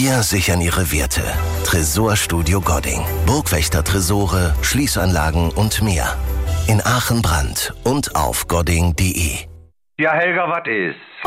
Wir sichern Ihre Werte. Tresorstudio Godding. Burgwächter-Tresore, Schließanlagen und mehr. In Aachen-Brand und auf godding.de. Ja, Helga, was ist?